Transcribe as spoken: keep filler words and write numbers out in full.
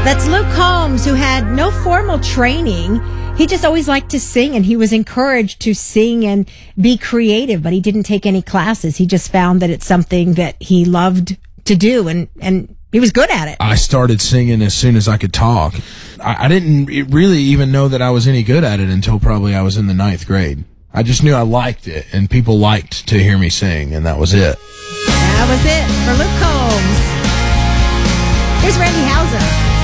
That's Luke Combs, who had no formal training. He just always liked to sing, and he was encouraged to sing and be creative, but he didn't take any classes. He just found that it's something that he loved to do, and, and he was good at it. I started singing as soon as I could talk. I, I didn't really even know that I was any good at it until probably I was in the ninth grade. I just knew I liked it, and people liked to hear me sing, and that was it. That was it for Luke Combs. Here's Randy Houser.